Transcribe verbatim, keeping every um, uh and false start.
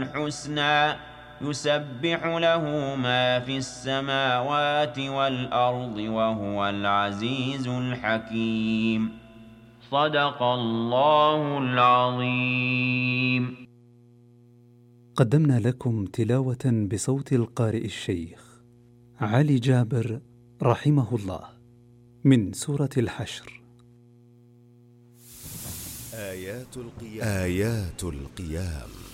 الحسنى يسبح له ما في السماوات والأرض وهو العزيز الحكيم. صدق الله العظيم. قدمنا لكم تلاوة بصوت القارئ الشيخ علي جابر رحمه الله من سورة الحشر. آيات القيام, آيات القيام